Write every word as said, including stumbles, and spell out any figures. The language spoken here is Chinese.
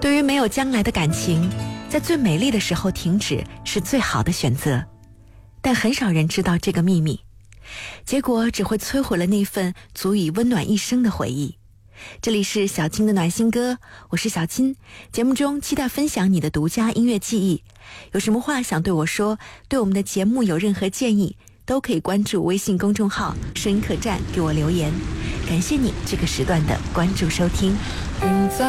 对于没有将来的感情，在最美丽的时候停止是最好的选择，但很少人知道这个秘密，结果只会摧毁了那份足以温暖一生的回忆。这里是小金的暖心歌，我是小金，节目中期待分享你的独家音乐记忆。有什么话想对我说，对我们的节目有任何建议，都可以关注微信公众号声音客栈给我留言。感谢你这个时段的关注收听。